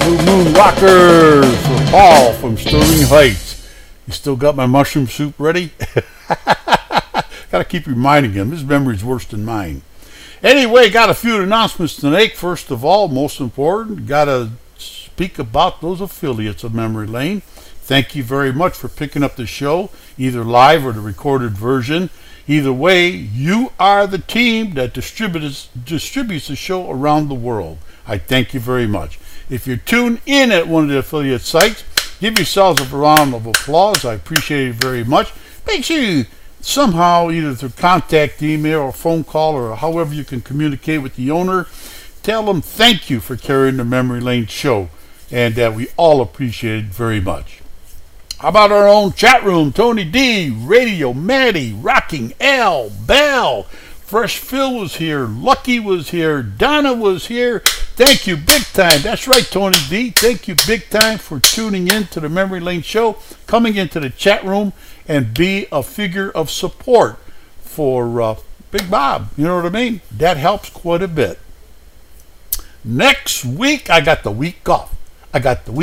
Blue Moon Rockers for Paul from Sterling Heights. You still got my mushroom soup ready? Gotta keep reminding him. His memory's worse than mine. Anyway, got a few announcements tonight. First of all, most important, gotta speak about those affiliates of Memory Lane. Thank you very much for picking up the show, either live or the recorded version. Either way, you are the team that distributes the show around the world. I thank you very much. If you're tuned in at one of the affiliate sites, give yourselves a round of applause. I appreciate it very much. Make sure you somehow, either through contact, email, or phone call, or however you can communicate with the owner, tell them thank you for carrying the Memory Lane show, and that we all appreciate it very much. How about our own chat room? Tony D, Radio Maddie, Rocking Al, Bell, Fresh Phil was here, Lucky was here, Donna was here. Thank you big time. That's right, Tony D. Thank you big time for tuning in to the Memory Lane show, coming into the chat room, and be a figure of support for Big Bob. You know what I mean? That helps quite a bit. Next week, I got the week off. I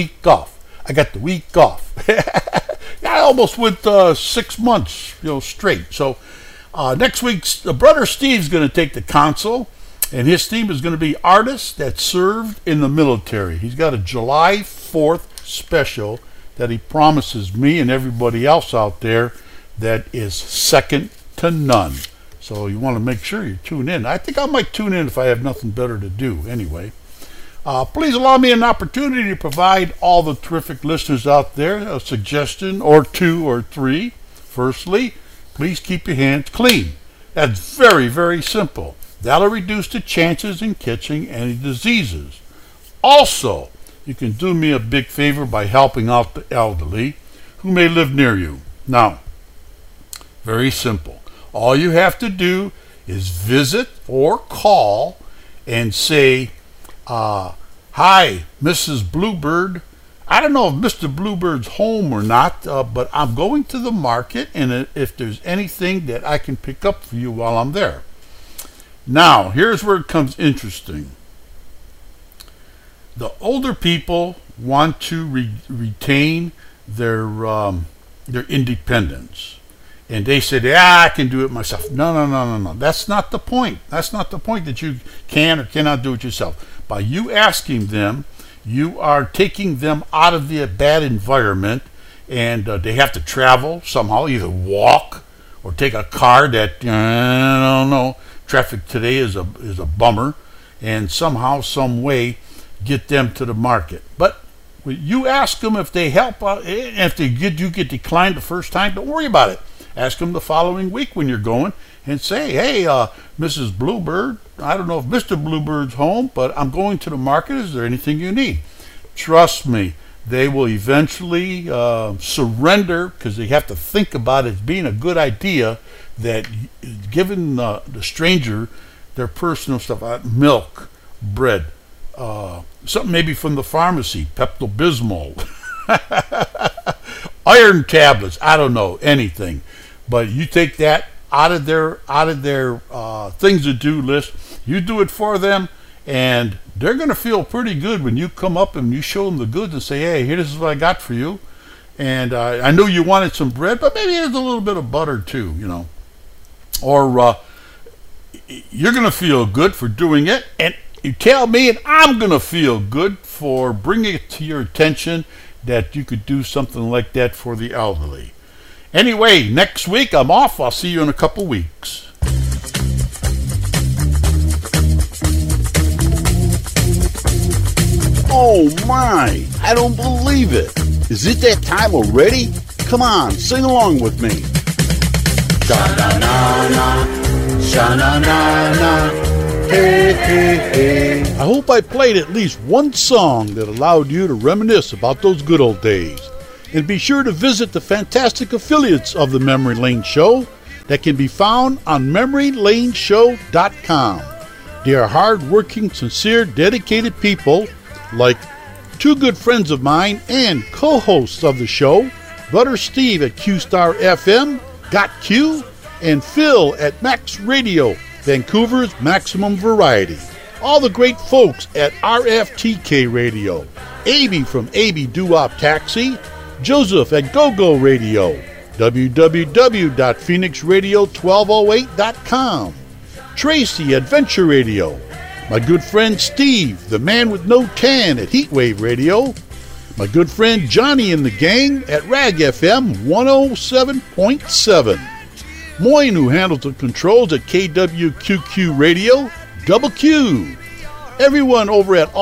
almost went 6 months, straight. So next week, Brother Steve's going to take the console, and his theme is going to be artists that served in the military. He's got a July 4th special that he promises me and everybody else out there that is second to none. So you want to make sure you tune in. I think I might tune in if I have nothing better to do anyway. Please allow me an opportunity to provide all the terrific listeners out there a suggestion or two or three. Firstly, please keep your hands clean. That's very, very simple. That'll reduce the chances in catching any diseases. Also, you can do me a big favor by helping out the elderly who may live near you. Now, very simple. All you have to do is visit or call and say, hi, Mrs. Bluebird. I don't know if Mr. Bluebird's home or not, but I'm going to the market, and if there's anything that I can pick up for you while I'm there. Now, here's where it comes interesting. The older people want to retain their independence. And they said, I can do it myself. No. That's not the point. That's not the point that you can or cannot do it yourself. By you asking them, you are taking them out of the bad environment, and they have to travel somehow, either walk or take a car that, I don't know, traffic today is a bummer, and somehow, some way, get them to the market. But you ask them if they help, if you get declined the first time, don't worry about it. Ask them the following week when you're going and say, hey, Mrs. Bluebird, I don't know if Mr. Bluebird's home, but I'm going to the market. Is there anything you need? Trust me, they will eventually surrender, because they have to think about it as being a good idea that giving the stranger their personal stuff, milk, bread, something maybe from the pharmacy, Pepto-Bismol, iron tablets, I don't know, anything. But you take that out of their things to do list, you do it for them, and they're going to feel pretty good when you come up and you show them the goods and say, hey, here's what I got for you. And I knew you wanted some bread, but maybe here's a little bit of butter too, Or you're going to feel good for doing it, and you tell me, and I'm going to feel good for bringing it to your attention that you could do something like that for the elderly. Anyway, next week I'm off. I'll see you in a couple weeks. Oh my, I don't believe it. Is it that time already? Come on, sing along with me. Sha-na-na-na, sha-na-na-na, hey, hey, hey. I hope I played at least one song that allowed you to reminisce about those good old days. And be sure to visit the fantastic affiliates of the Memory Lane Show that can be found on memorylaneshow.com. They are hard-working, sincere, dedicated people like two good friends of mine and co-hosts of the show, Brother Steve at Q-Star FM, Got Q, and Phil at Max Radio, Vancouver's maximum variety. All the great folks at RFTK Radio. Abe from Abe Doo-Wop Taxi, Joseph at GoGo Radio, www.phoenixradio1208.com, Tracy at Venture Radio, my good friend Steve, the man with no tan at Heatwave Radio, my good friend Johnny and the gang at Rag FM 107.7, Moyne, who handles the controls at KWQQ Radio, Double Q, everyone over at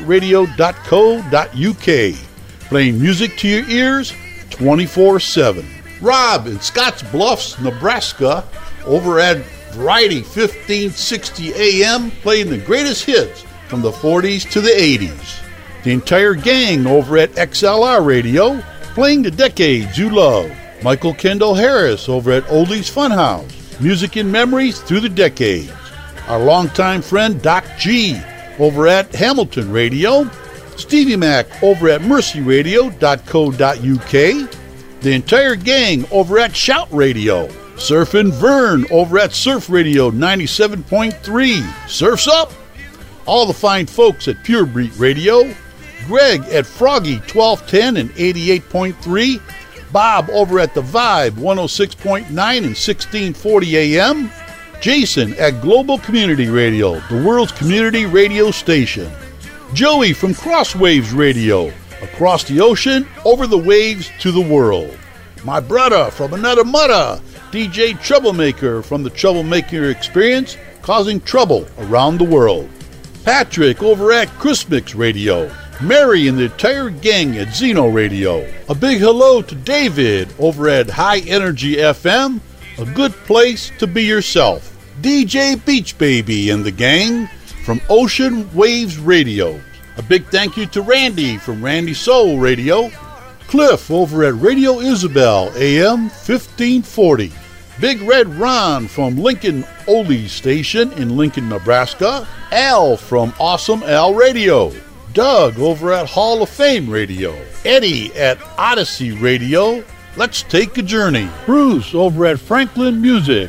ultimateradio.co.uk, playing music to your ears 24/7. Rob in Scotts Bluffs, Nebraska, over at Variety 1560 AM, playing the greatest hits from the 40s to the 80s. The entire gang over at XLR Radio, playing the decades you love. Michael Kendall Harris over at Oldies Funhouse, music and memories through the decades. Our longtime friend Doc G over at Hamilton Radio, Stevie Mac over at mercyradio.co.uk, the entire gang over at Shout Radio, Surfin' Vern over at Surf Radio 97.3, Surf's Up, all the fine folks at Pure Beat Radio, Greg at Froggy 1210 and 88.3, Bob over at The Vibe 106.9 and 1640 AM, Jason at Global Community Radio, the world's community radio station, Joey from Crosswaves Radio, across the ocean, over the waves to the world, my brother from another mother, DJ Troublemaker from the Troublemaker Experience, causing trouble around the world, Patrick over at Chrismix Radio, Mary and the entire gang at Zeno Radio. A big hello to David over at High Energy FM, a good place to be yourself. DJ Beach Baby and the gang from Ocean Waves Radio. A big thank you to Randy from Randy Soul Radio. Cliff over at Radio Isabel AM 1540. Big Red Ron from Lincoln Oldies Station in Lincoln, Nebraska. Al from Awesome Al Radio. Doug over at Hall of Fame Radio, Eddie at Odyssey Radio, Let's Take a Journey, Bruce over at Franklin Music,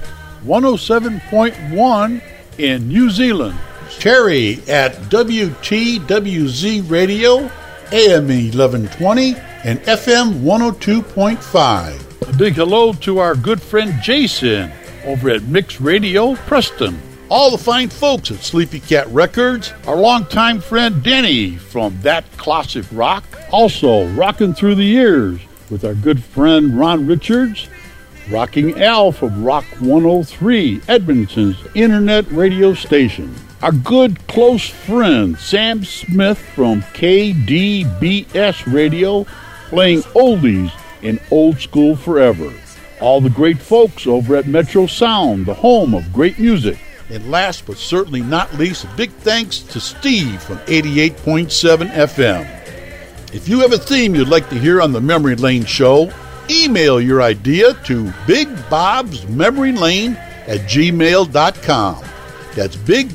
107.1 in New Zealand, Terry at WTWZ Radio, AM 1120 and FM 102.5. A big hello to our good friend Jason over at Mix Radio, Preston. All the fine folks at Sleepy Cat Records, our longtime friend Denny from That Classic Rock, also rocking through the years with our good friend Ron Richards, Rocking Al from Rock 103, Edmonton's internet radio station. Our good close friend Sam Smith from KDBS Radio, playing oldies in old school forever. All the great folks over at Metro Sound, the home of great music. And last but certainly not least, a big thanks to Steve from 88.7 FM. If you have a theme you'd like to hear on the Memory Lane Show, email your idea to bigbobsmemorylane@gmail.com. That's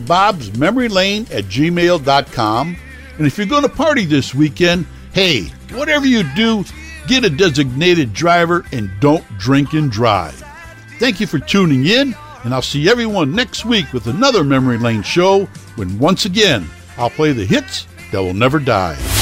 bigbobsmemorylane@gmail.com. And if you're going to party this weekend, hey, whatever you do, get a designated driver and don't drink and drive. Thank you for tuning in. And I'll see everyone next week with another Memory Lane show when once again I'll play the hits that will never die.